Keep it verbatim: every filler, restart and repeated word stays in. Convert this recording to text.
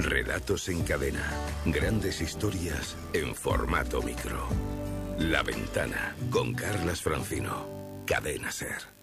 Relatos en cadena. Grandes historias en formato micro. La Ventana con Carlas Francino. Cadena Ser.